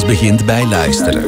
begint bij luisteren.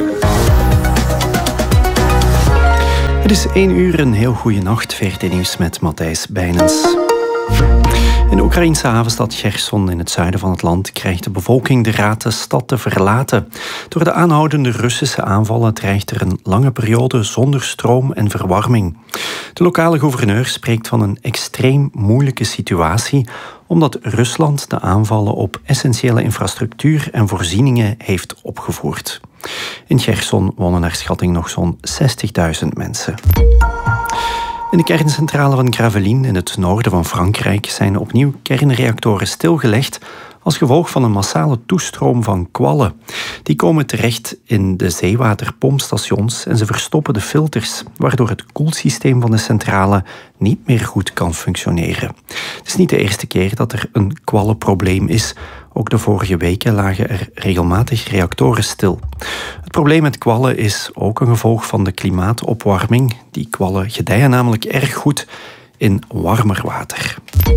Het is 1 uur, een heel goede nacht. VRT Nieuws met Matthijs Bijnens. In de Oekraïnse havenstad Cherson in het zuiden van het land krijgt de bevolking de raad de stad te verlaten. Door de aanhoudende Russische aanvallen dreigt er een lange periode zonder stroom en verwarming. De lokale gouverneur spreekt van een extreem moeilijke situatie omdat Rusland de aanvallen op essentiële infrastructuur en voorzieningen heeft opgevoerd. In Cherson wonen naar schatting nog zo'n 60.000 mensen. In de kerncentrale van Gravelines in het noorden van Frankrijk zijn opnieuw kernreactoren stilgelegd als gevolg van een massale toestroom van kwallen. Die komen terecht in de zeewaterpompstations en ze verstoppen de filters, waardoor het koelsysteem van de centrale niet meer goed kan functioneren. Het is niet de eerste keer dat er een kwallenprobleem is. Ook de vorige weken lagen er regelmatig reactoren stil. Het probleem met kwallen is ook een gevolg van de klimaatopwarming. Die kwallen gedijen namelijk erg goed in warmer water.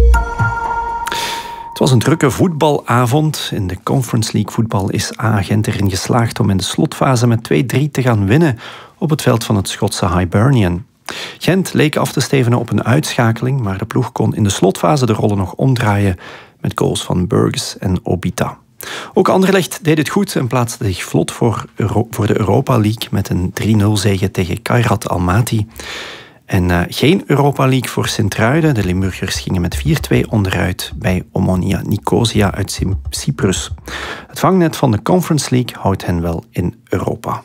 Het was een drukke voetbalavond. In de Conference League voetbal is A-Gent erin geslaagd om in de slotfase met 2-3 te gaan winnen op het veld van het Schotse Hibernian. Gent leek af te stevenen op een uitschakeling, maar de ploeg kon in de slotfase de rollen nog omdraaien met goals van Burgess en Obita. Ook Anderlecht deed het goed en plaatste zich vlot voor de Europa League met een 3-0 zege tegen Kairat Almaty. En geen Europa League voor Sint-Truiden. De Limburgers gingen met 4-2 onderuit bij Omonia Nicosia uit Cyprus. Het vangnet van de Conference League houdt hen wel in Europa.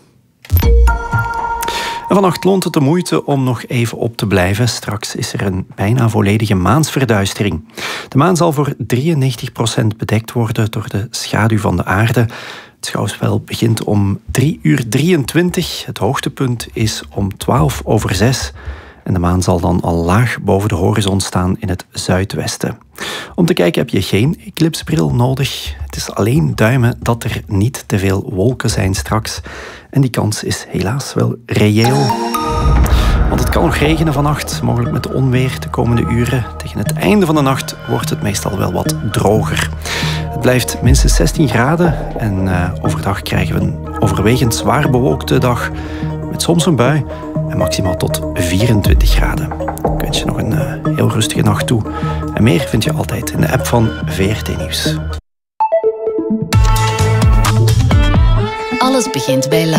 En vannacht loont het de moeite om nog even op te blijven. Straks is er een bijna volledige maansverduistering. De maan zal voor 93% bedekt worden door de schaduw van de aarde. Het schouwspel begint om 3:23. Het hoogtepunt is om 6:12. En de maan zal dan al laag boven de horizon staan in het zuidwesten. Om te kijken heb je geen eclipsbril nodig. Het is alleen duimen dat er niet te veel wolken zijn straks. En die kans is helaas wel reëel. Want het kan nog regenen vannacht, mogelijk met onweer de komende uren. Tegen het einde van de nacht wordt het meestal wel wat droger. Het blijft minstens 16 graden en overdag krijgen we een overwegend zwaar bewolkte dag met soms een bui en maximaal tot 24 graden. Ik wens je nog een heel rustige nacht toe. En meer vind je altijd in de app van VRT Nieuws. Alles begint bij